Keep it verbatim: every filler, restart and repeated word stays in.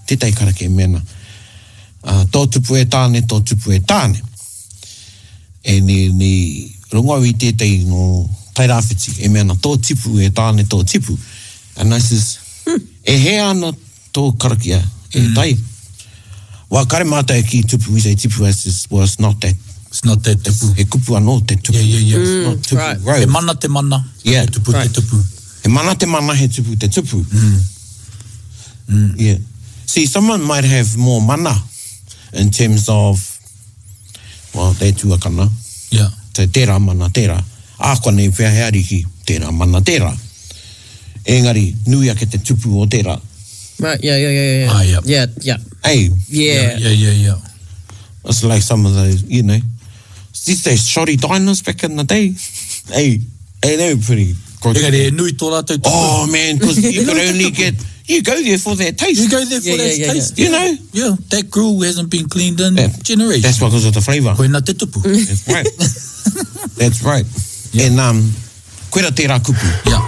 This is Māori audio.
te tai karake e mena. Uh, tō tupu e tāne, tō tupu e tāne. E ni, ni rongo i tētai no tai rāwhiti, e mena tō tipu e tāne, tō tipu. And I says, hmm. e he ana tō karakia, e mm. tai. Wa kare mātai ki tupu, we say tipu, I says, well, it's not that. It's not that tupu. E kupu anō te tupu. Yeah, yeah, yeah. It's not tupu, right. right. He mana te mana, yeah. he tupu right. te tupu. He mana te mana, he tupu te tupu. Mm. Mm. Yeah. See, someone might have more mana in terms of, well, te tuakana. Yeah. Te tērā mana tērā. Ākua nei whea heariki, tērā mana tērā. Engari, nui ake te tupu o tērā. Right, yeah, yeah, yeah, yeah. Ah, yeah. Yeah, yeah. Hey. Yeah. Yeah, yeah, yeah. It's like some of those, you know, these days shoddy diners back in the day. Hey, hey, they were pretty good. Engari, e nui tō rātou tupu. Oh, man, because you could only get, you go there for that taste. You go there for Yeah, that yeah, yeah, taste. yeah. You know? Yeah, that grill hasn't been cleaned in Yeah. generations. That's because of the flavour. Koina te tupu. That's right. That's right. Yeah. And, um, koera tērā kupu. Yeah.